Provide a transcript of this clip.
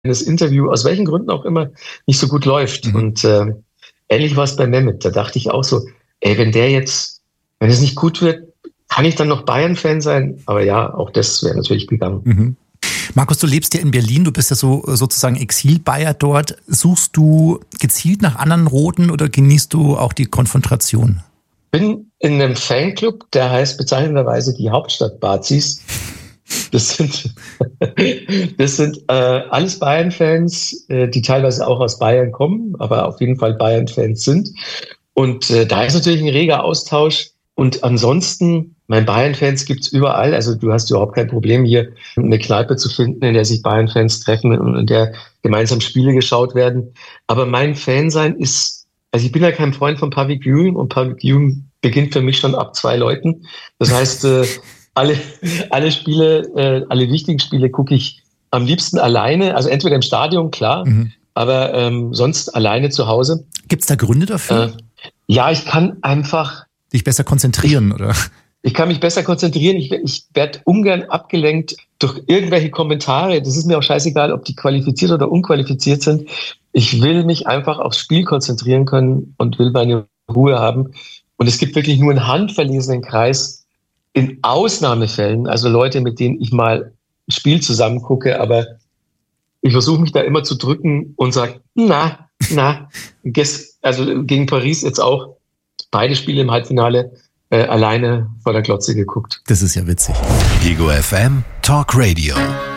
das Interview, aus welchen Gründen auch immer, nicht so gut läuft. Und ähnlich war es bei Mehmet. Da dachte ich auch so, ey, wenn es nicht gut wird, kann ich dann noch Bayern-Fan sein? Aber ja, auch das wäre natürlich gegangen. Mhm. Markus, du lebst ja in Berlin, du bist ja sozusagen Exil-Bayer dort. Suchst du gezielt nach anderen Roten oder genießt du auch die Konfrontation? Ich bin in einem Fanclub, der heißt bezeichnenderweise die Hauptstadt-Bazis. Das sind alles Bayern-Fans, die teilweise auch aus Bayern kommen, aber auf jeden Fall Bayern-Fans sind. Und da ist natürlich ein reger Austausch. Und ansonsten, Bayern-Fans gibt's überall. Also du hast überhaupt kein Problem, hier eine Kneipe zu finden, in der sich Bayern-Fans treffen und in der gemeinsam Spiele geschaut werden. Aber mein Fansein ist, also ich bin ja kein Freund von Public Viewing und Public Viewing beginnt für mich schon ab 2 Leuten. Das heißt, alle wichtigen Spiele gucke ich am liebsten alleine. Also entweder im Stadion, klar, aber sonst alleine zu Hause. Gibt's da Gründe dafür? Ja, ich kann einfach dich besser konzentrieren, oder? Ich kann mich besser konzentrieren. Ich werde ungern abgelenkt durch irgendwelche Kommentare. Das ist mir auch scheißegal, ob die qualifiziert oder unqualifiziert sind. Ich will mich einfach aufs Spiel konzentrieren können und will meine Ruhe haben. Und es gibt wirklich nur einen handverlesenen Kreis in Ausnahmefällen, also Leute, mit denen ich mal ein Spiel zusammen gucke, aber ich versuche mich da immer zu drücken und sage, also gegen Paris jetzt auch, beide Spiele im Halbfinale alleine vor der Glotze geguckt. Das ist ja witzig. Ego FM Talk Radio.